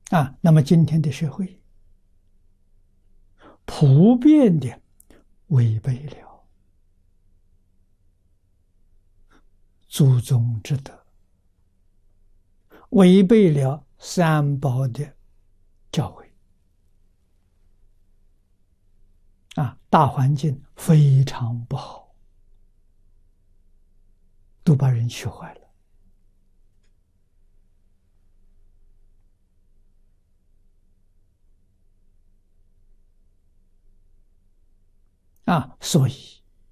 那么今天的社会普遍的违背了祖宗之德，违背了三宝的教诲，大环境非常不好，都把人学坏了。所以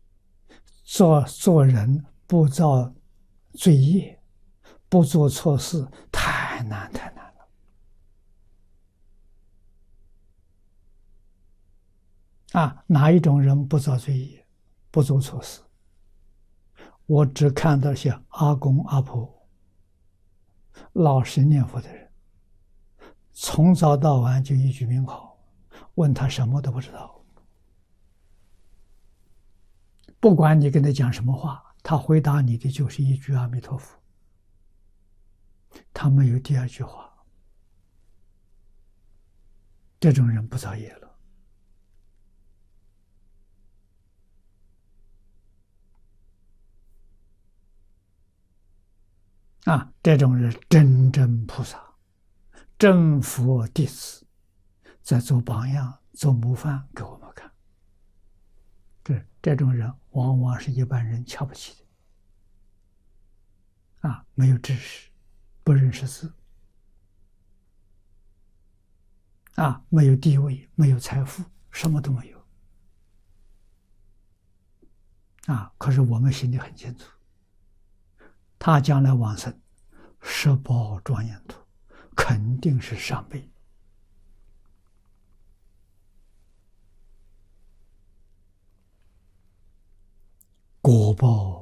做人不造罪业，不做错事，太难太难了。哪一种人不造罪业，不做错事？我只看到像阿公阿婆老实念佛的人，从早到晚就一句名号，问他什么都不知道。不管你跟他讲什么话，他回答你的就是一句阿弥陀佛，他没有第二句话。这种人不造业了。这种人真正菩萨，真佛弟子，在做榜样、做模范给我们看。这种人往往是一般人瞧不起的，没有知识，不认识字，没有地位，没有财富，什么都没有。可是我们心里很清楚，他将来往生，十宝庄严土，肯定是上辈。果报